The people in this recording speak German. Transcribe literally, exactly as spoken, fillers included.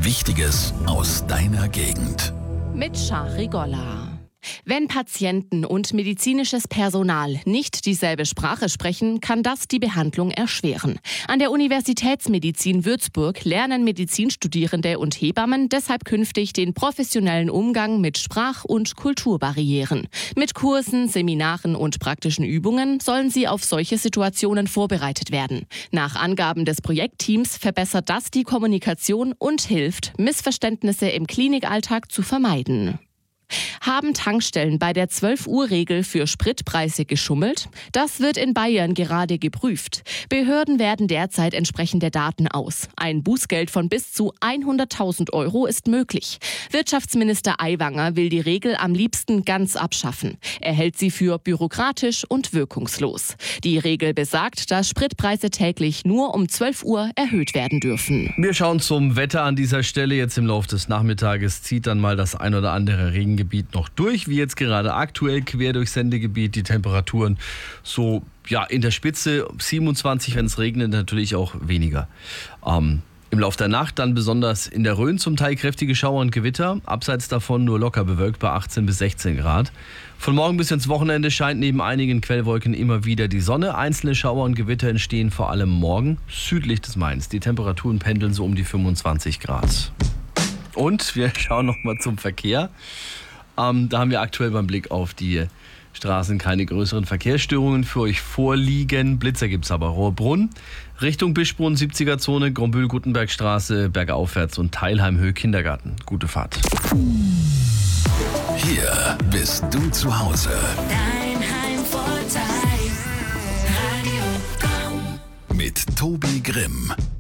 Wichtiges aus deiner Gegend. Mit Shahri Golla. Wenn Patienten und medizinisches Personal nicht dieselbe Sprache sprechen, kann das die Behandlung erschweren. An der Universitätsmedizin Würzburg lernen Medizinstudierende und Hebammen deshalb künftig den professionellen Umgang mit Sprach- und Kulturbarrieren. Mit Kursen, Seminaren und praktischen Übungen sollen sie auf solche Situationen vorbereitet werden. Nach Angaben des Projektteams verbessert das die Kommunikation und hilft, Missverständnisse im Klinikalltag zu vermeiden. Haben Tankstellen bei der zwölf-Uhr-Regel für Spritpreise geschummelt? Das wird in Bayern gerade geprüft. Behörden werten derzeit entsprechende Daten aus. Ein Bußgeld von bis zu hunderttausend Euro ist möglich. Wirtschaftsminister Aiwanger will die Regel am liebsten ganz abschaffen. Er hält sie für bürokratisch und wirkungslos. Die Regel besagt, dass Spritpreise täglich nur um zwölf Uhr erhöht werden dürfen. Wir schauen zum Wetter an dieser Stelle. Jetzt im Laufe des Nachmittages zieht dann mal das ein oder andere Regengebiet noch durch, wie jetzt gerade aktuell quer durchs Sendegebiet. Die Temperaturen so ja in der Spitze siebenundzwanzig, wenn es regnet, natürlich auch weniger. Ähm, Im Laufe der Nacht dann besonders in der Rhön zum Teil kräftige Schauer und Gewitter. Abseits davon nur locker bewölkt bei achtzehn bis sechzehn Grad. Von morgen bis ins Wochenende scheint neben einigen Quellwolken immer wieder die Sonne. Einzelne Schauer und Gewitter entstehen vor allem morgen südlich des Mains. Die Temperaturen pendeln so um die fünfundzwanzig Grad. Und wir schauen nochmal zum Verkehr. Ähm, da haben wir aktuell beim Blick auf die Straßen keine größeren Verkehrsstörungen für euch vorliegen. Blitzer gibt's aber. Rohrbrunn, Richtung Bischbrunn, siebziger-Zone, Grombühl-Gutenberg-Straße, bergaufwärts und Teilheim-Höhe Kindergarten. Gute Fahrt. Hier bist du zu Hause. Dein Heimvorteil. Radio Komm. Mit Tobi Grimm.